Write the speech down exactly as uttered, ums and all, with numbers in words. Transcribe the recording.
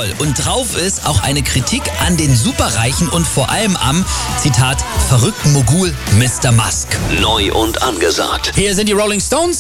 toll. Und drauf ist auch eine Kritik an den Superreichen und vor allem am, Zitat, verrückten Mogul Mister Musk. Neu und angesagt. Hier sind die Rolling Stones.